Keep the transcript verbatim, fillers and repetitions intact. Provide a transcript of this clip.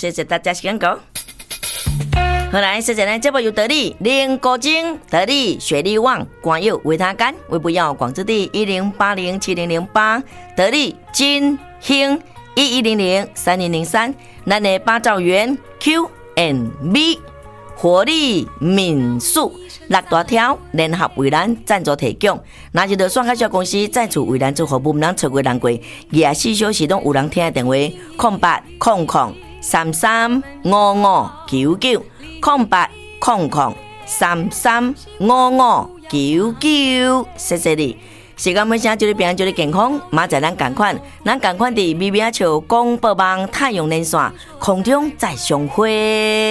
谢谢大家，时间到。好来，谢谢咱节目由得力林国晶、得力雪力旺、广佑维他干、微不要广之地一零八零七零零八、得力金兴一一零零三零零三，咱的八兆元 Q and B 活力民宿六大条联合为咱赞助提供，那就着双海小公司赞助为咱做服务，唔能超过人过廿四小时拢有人听的电话零八空空三三五五九九。空八空空三三五五九九，谢谢你。时间分享就是平安就是健康，马仔咱赶快，咱赶快伫微微笑广播网太阳连线空中再相会。